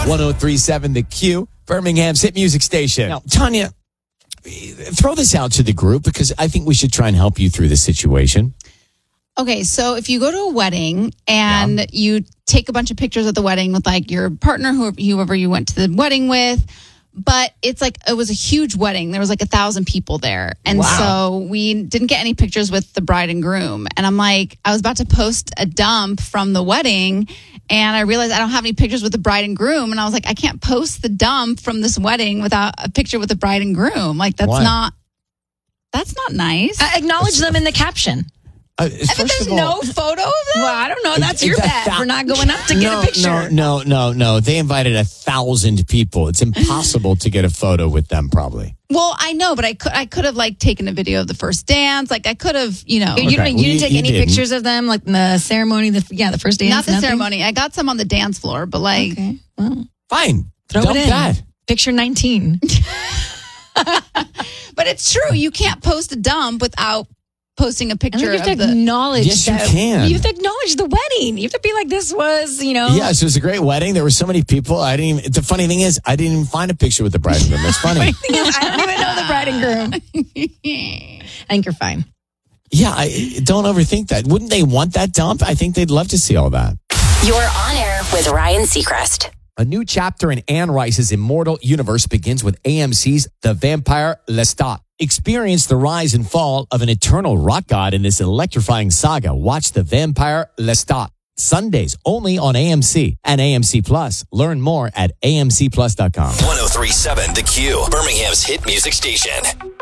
1037 The Q, Birmingham's hit music station. Now, Tanya, throw this out to the group because I think we should try and help you through this situation. Okay, so if you go to a wedding and you take a bunch of pictures at the wedding with like your partner, whoever you went to the wedding with, but it's like it was a huge wedding. There was like 1,000 people there. And so we didn't get any pictures with the bride and groom. And I'm like, I was about to post a dump from the wedding and I realized I don't have any pictures with the bride and groom. And I was like, I can't post the dump from this wedding without a picture with the bride and groom. Like that's not nice. Acknowledge them in the caption. But there's no photo of them? Well, I don't know. That's your bad for not going up to get a picture. No. They invited 1,000 people. It's impossible to get a photo with them, probably. Well, I know, but I could have like taken a video of the first dance. Like I could have, You didn't take any pictures of them, like in the ceremony. The first dance. Not the ceremony. I got some on the dance floor, but like, okay. Well, fine. Throw it in. That. Picture 19. But it's true. You can't post a dump without posting a picture. You have to acknowledge. Yes, you can. You have to acknowledge the wedding. You have to be like, this was, Yes, it was a great wedding. There were so many people. The funny thing is, I didn't even find a picture with the bride and groom. That's funny. I don't even know the bride and groom. I think you're fine. Yeah, don't overthink that. Wouldn't they want that dump? I think they'd love to see all that. You're on air with Ryan Seacrest. A new chapter in Anne Rice's immortal universe begins with AMC's The Vampire Lestat. Experience the rise and fall of an eternal rock god in this electrifying saga. Watch The Vampire Lestat. Sundays only on AMC and AMC Plus. Learn more at amcplus.com. 1037 The Q, Birmingham's hit music station.